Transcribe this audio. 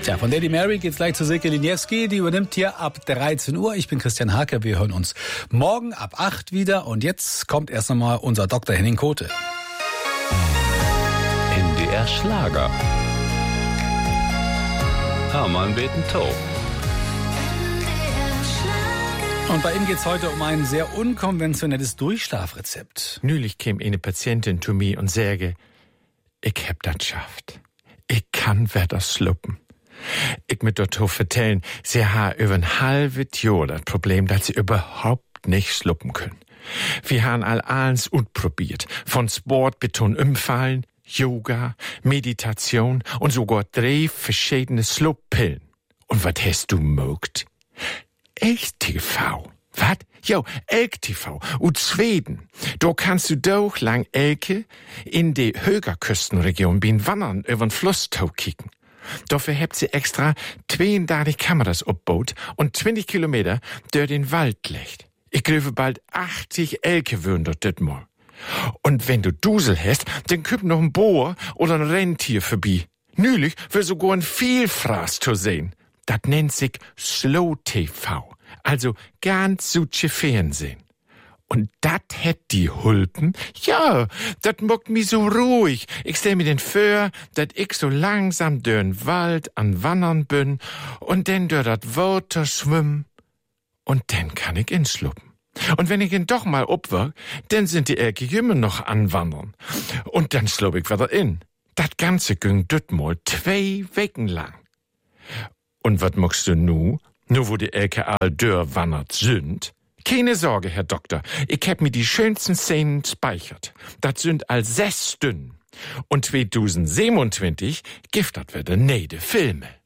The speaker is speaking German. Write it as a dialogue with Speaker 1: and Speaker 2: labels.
Speaker 1: Tja, von Lady Mary geht's gleich zu Silke Liniewski. Die übernimmt hier ab 13 Uhr. Ich bin Christian Hake. Wir hören uns morgen ab 8 wieder. Und jetzt kommt erst einmal unser Dr. Henning Kote.
Speaker 2: NDR Schlager. Hermann Betentow.
Speaker 1: Und bei ihm geht's heute um ein sehr unkonventionelles Durchschlafrezept.
Speaker 3: Neulich käme eine Patientin zu mir und sage, ich hab das geschafft. Ich kann wieder schluppen. Ich mit dort vertellen, sie haben über ein halbes Jahr das Problem, dass sie überhaupt nicht schluppen können. Wir haben alles ausprobiert. Von Sport bis zum Umfallen, Yoga, Meditation und sogar 3 verschiedene Schluppillen. Und was hast du mögt? Elk-TV. Was? Jo, Elk-TV. Und Schweden. Da kannst du doch lang Elke in die Högerküstenregion bin wandern über den Flusstau kicken. Dafür habt sie extra 32 Kameras abgebaut und 20 Kilometer durch den Wald legt. Ich glaube bald 80 Elke würden dort mal. Und wenn du Dusel hast, dann kommt noch ein Bohr oder ein Rentier vorbei. Neulich wird sogar ein Vielfraß zu sehen. Das nennt sich Slow TV. Also ganz südsche Fernsehen. Und dat hätt die Hulpen? Ja, dat mockt mi so ruhig. Ich stell mir den vor, dat ich so langsam dörn Wald an Wandern bin und dann dör dat Water schwimm und dann kann ich inschluppen. Und wenn ich ihn doch mal obwerk, dann sind die Elke immer noch anwandern. Und dann schlupp ich wieder in. Dat Ganze ging düt mal 2 Wochen lang. Und wat mockst du nu? Nu wo die Elke all dör wandert sind? Keine Sorge, Herr Doktor. Ich hab mir die schönsten Szenen speichert. Das sind all 6 Stunden. Und 2027 giftet wird nede Filme.